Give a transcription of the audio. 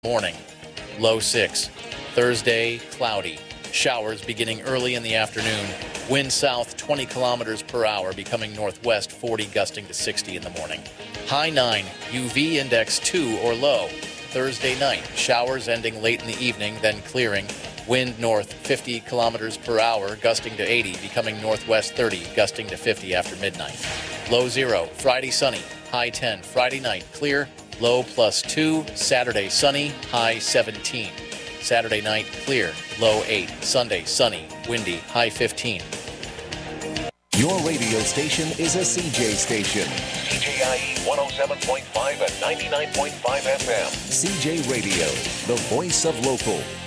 Morning, low 6. Thursday, cloudy. Showers beginning early in the afternoon. Wind south 20 kilometers per hour, becoming northwest 40, gusting to 60 in the morning. High 9, UV index 2 or low. Thursday night, showers ending late in the evening, then clearing. Wind north 50 kilometers per hour, gusting to 80, becoming northwest 30, gusting to 50 after midnight. Low 0, Friday sunny. High 10, Friday night clear. Low +2, Saturday sunny, high 17. Saturday night clear, low 8. Sunday sunny, windy, high 15. Your radio station is a CJ station. CJIE 107.5 and 99.5 FM. CJ Radio, the voice of local.